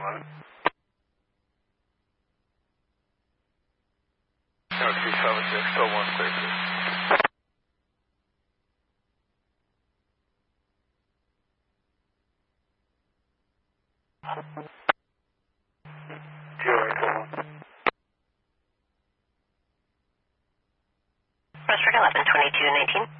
No, 276, still 136. Westford 11, 22, 19.